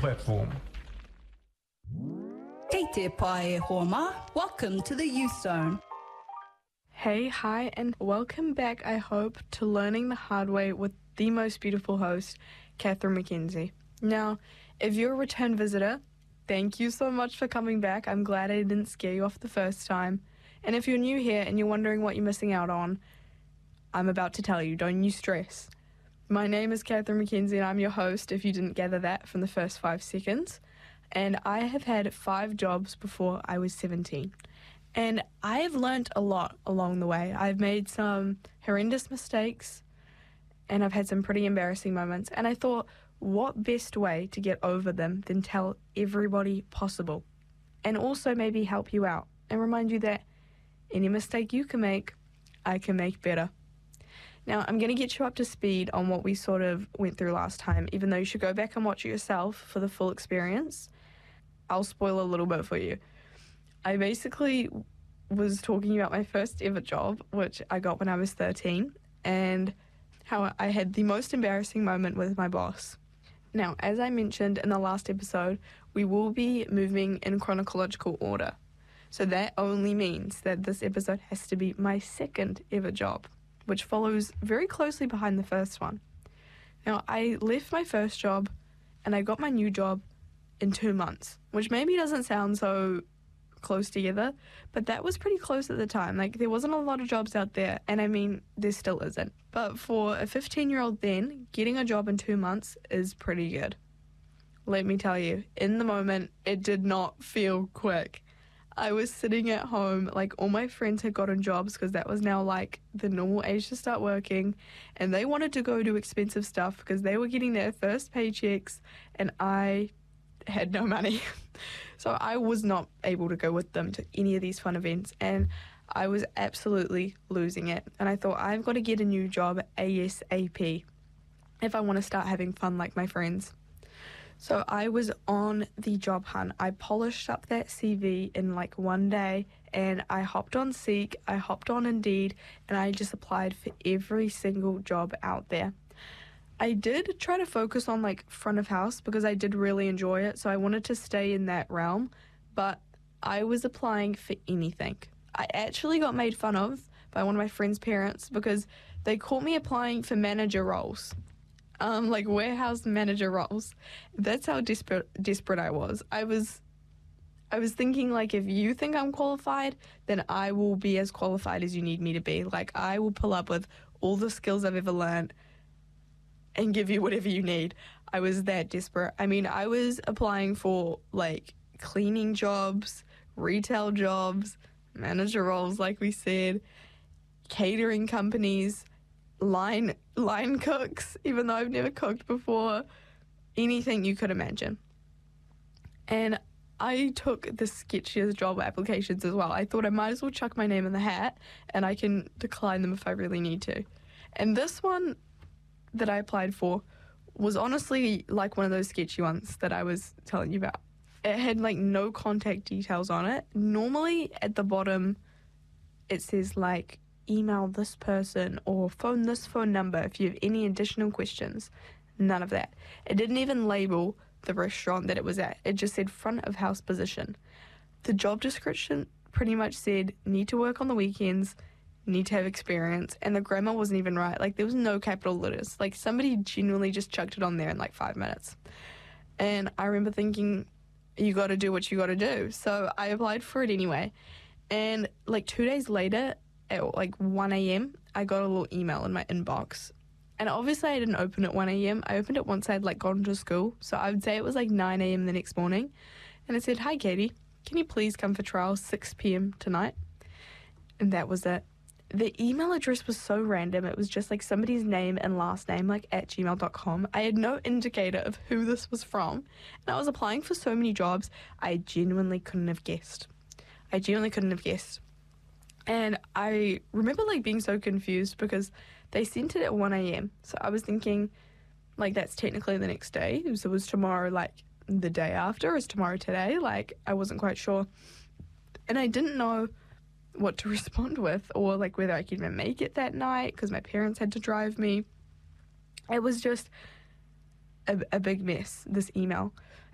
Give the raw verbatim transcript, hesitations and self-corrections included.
platform. Kei te pai e Homa. Welcome to the Youth Zone. Hey, hi, and welcome back, I hope, to Learning the Hard Way with the most beautiful host, Catherine McKenzie. Now, if you're a return visitor, thank you so much for coming back. I'm glad I didn't scare you off the first time. And if you're new here and you're wondering what you're missing out on, I'm about to tell you, don't you stress. My name is Catherine McKenzie and I'm your host, if you didn't gather that from the first five seconds. And I have had five jobs before I was seventeen. And I have learnt a lot along the way. I've made some horrendous mistakes and I've had some pretty embarrassing moments. And I thought, what best way to get over them than tell everybody possible? And also maybe help you out and remind you that any mistake you can make, I can make better. Now, I'm going to get you up to speed on what we sort of went through last time, even though you should go back and watch it yourself for the full experience. I'll spoil a little bit for you. I basically was talking about my first ever job, which I got when I was thirteen, and how I had the most embarrassing moment with my boss. Now, as I mentioned in the last episode, we will be moving in chronological order. So that only means that this episode has to be my second ever job, which follows very closely behind the first one. Now, I left my first job and I got my new job in two months, which maybe doesn't sound so close together, but that was pretty close at the time. Like, there wasn't a lot of jobs out there, and I mean, there still isn't. But for a fifteen-year-old then, getting a job in two months is pretty good. Let me tell you, in the moment, it did not feel quick. I was sitting at home, like all my friends had gotten jobs because that was now like the normal age to start working, and they wanted to go do expensive stuff because they were getting their first paychecks and I had no money. So I was not able to go with them to any of these fun events and I was absolutely losing it. And I thought, I've got to get a new job ASAP if I want to start having fun like my friends. So I was on the job hunt. I polished up that C V in like one day and I hopped on Seek, I hopped on Indeed, and I just applied for every single job out there. I did try to focus on like front of house because I did really enjoy it, so I wanted to stay in that realm, but I was applying for anything. I actually got made fun of by one of my friend's parents because they caught me applying for manager roles. Um, like warehouse manager roles. That's how desperate desperate I was. I was I was thinking, like, if you think I'm qualified, then I will be as qualified as you need me to be. Like, I will pull up with all the skills I've ever learned and give you whatever you need. I was that desperate. I mean, I was applying for, like, cleaning jobs, retail jobs, manager roles, like we said, catering companies, line line cooks, even though I've never cooked before, anything you could imagine. And I took the sketchiest job applications as well. I thought I might as well chuck my name in the hat and I can decline them if I really need to. And this one that I applied for was honestly like one of those sketchy ones that I was telling you about. It had like no contact details on it. Normally at the bottom it says like email this person or phone this phone number if you have any additional questions. None of that. It didn't even label the restaurant that it was at. It just said front of house position. The job description pretty much said need to work on the weekends, need to have experience, and the grammar wasn't even right. Like, there was no capital letters. Like, somebody genuinely just chucked it on there in like five minutes. And I remember thinking, you got to do what you got to do. So I applied for it anyway. And like two days later, at like one a.m., I got a little email in my inbox. And obviously I didn't open it one a.m. I opened it once I'd like gone to school. So I would say it was like nine a.m. the next morning. And it said, "Hi Katie, can you please come for trial six p.m. tonight?" And that was it. The email address was so random. It was just like somebody's name and last name, like at gmail dot com. I had no indicator of who this was from. And I was applying for so many jobs, I genuinely couldn't have guessed. I genuinely couldn't have guessed. And I remember like being so confused because they sent it at one a.m. So I was thinking, like, that's technically the next day. So was tomorrow like the day after? Is tomorrow today? Like, I wasn't quite sure. And I didn't know what to respond with or like whether I could even make it that night because my parents had to drive me. It was just a, a big mess, this email.